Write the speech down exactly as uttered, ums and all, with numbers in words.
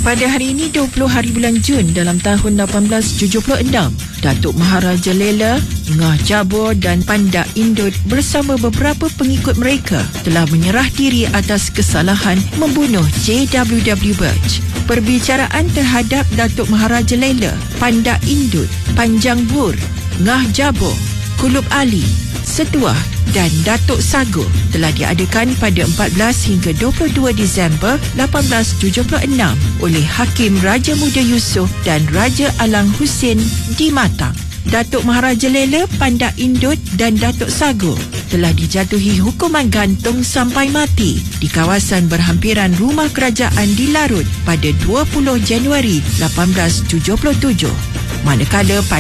Pada hari ini dua puluh hari bulan Jun dalam tahun lapan belas tujuh puluh enam, Datuk Maharaja Lela, Ngah Jabor dan Panda Indut bersama beberapa pengikut mereka telah menyerah diri atas kesalahan membunuh J W W Birch. Perbicaraan terhadap Datuk Maharaja Lela, Panda Indut, Panjang Bur, Ngah Jabor, Kulub Ali, Setuah dan Datuk Sago telah diadakan pada empat belas hingga dua puluh dua Disember lapan belas tujuh puluh enam oleh Hakim Raja Muda Yusof dan Raja Alang Husin di Matang. Datuk Maharaja Lela, Panda Indut dan Datuk Sago telah dijatuhi hukuman gantung sampai mati di kawasan berhampiran rumah kerajaan di Larut pada dua puluh Januari lapan belas tujuh puluh tujuh. Manakala